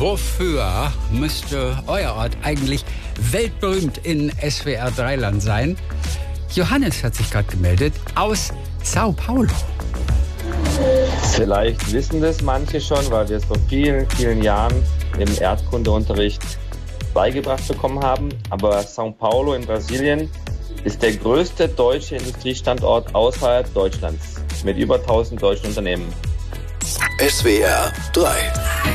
Wofür müsste euer Ort eigentlich weltberühmt in SWR 3-Land sein? Johannes hat sich gerade gemeldet aus Sao Paulo. Vielleicht wissen das manche schon, weil wir es vor vielen, vielen Jahren im Erdkundeunterricht beigebracht bekommen haben. Aber São Paulo in Brasilien ist der größte deutsche Industriestandort außerhalb Deutschlands mit über 1000 deutschen Unternehmen. SWR 3